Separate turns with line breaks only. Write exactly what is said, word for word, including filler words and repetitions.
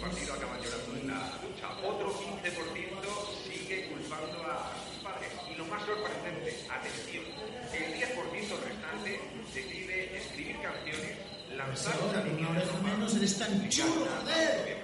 partido acaban llorando en la ducha. Otro quince por ciento sigue culpando a sus padres. Y lo más sorprendente, atención, el diez por ciento restante decide escribir canciones, lanzarlas a
una oreja menos, eres tan chulo, joder.